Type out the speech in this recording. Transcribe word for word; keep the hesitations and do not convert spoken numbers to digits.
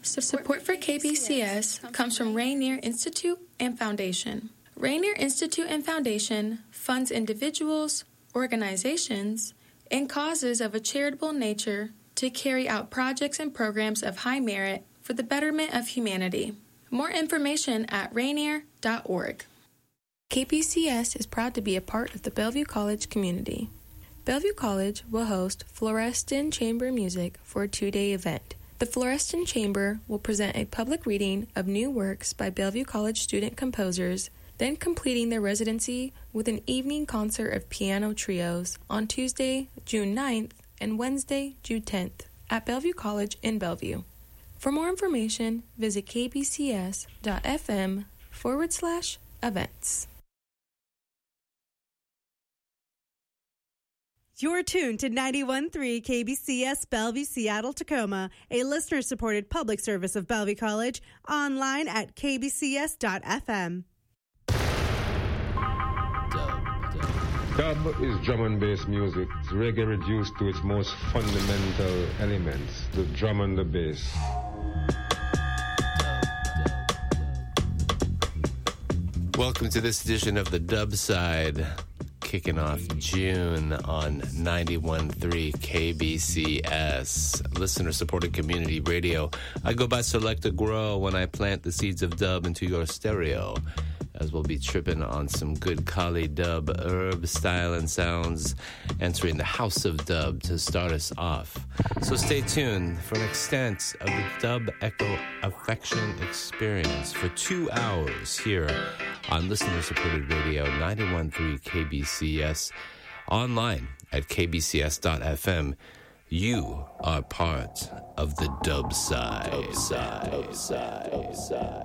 Support for K B C S comes from Rainier Institute and Foundation. Rainier Institute and Foundation funds individuals, organizations, and causes of a charitable nature to carry out projects and programs of high merit for the betterment of humanity. More information at rainier dot org. K B C S is proud to be a part of the Bellevue College community. Bellevue College will host Florestan Chamber Music for a two-day event. The Florestan Chamber will present a public reading of new works by Bellevue College student composers, then completing their residency with an evening concert of piano trios on Tuesday, June ninth and Wednesday, June tenth at Bellevue College in Bellevue. For more information, visit kbcs.fm forward slash events. You're tuned to ninety-one point three K B C S Bellevue, Seattle, Tacoma, a listener-supported public service of Bellevue College, online at k b c s dot f m. Dub is drum and bass music. It's reggae reduced to its most fundamental elements, the drum and the bass. Welcome to this edition of the Dub Side, kicking off June on ninety-one point three K B C S, listener-supported community radio. I go by Select to Grow when I plant the seeds of dub into your stereo, as we'll be tripping on some good Kali dub herb style and sounds, entering the house of dub to start us off. So stay tuned for an extent of the Dub Echo Affection experience for two hours here on listener-supported radio, ninety-one point three K B C S, online at k b c s dot f m. You are part of the Dub Side. Dub Side. Dub Side. Dub Side.